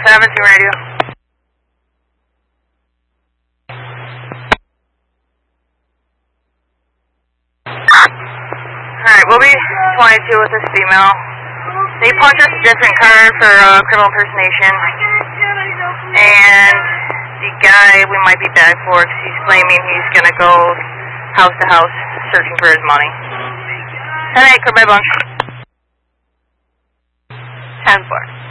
17 radio. Alright, we'll be 22 with this female. They punched us a different card for criminal impersonation. And the guy we might be back for because he's claiming he's going to go house to house searching for his money. 10-8, goodbye bunch. 10-4.